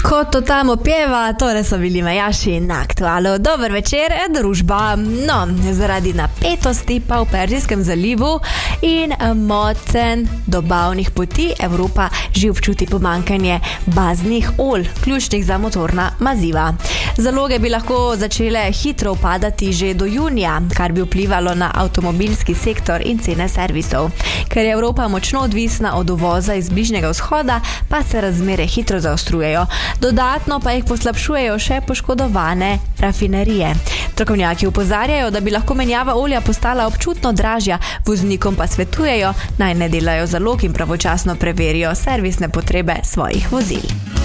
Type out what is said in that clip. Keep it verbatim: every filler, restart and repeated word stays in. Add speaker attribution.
Speaker 1: Kot to tam opeva, tole so bili Majaši na Aktualu. Dober večer, družba. No, zaradi napetosti pa v Perzijskem zalivu in mocen dobavnih poti Evropa že občuti pomanjkanje baznih olj, ključnih za motorna maziva. Zaloge bi lahko začele hitro upadati že do junija, kar bi vplivalo na avtomobilski sektor in cene servisov. Ker je Evropa močno odvisna od uvoza iz Bližnjega vzhoda, pa se razmere hitro zaostrujejo. Dodatno pa jih poslabšujejo še poškodovane rafinerije. Strokovnjaki opozarjajo, da bi lahko menjava olja postala občutno dražja, voznikom pa svetujejo, naj ne delajo zalog in pravočasno preverijo servisne potrebe svojih vozil.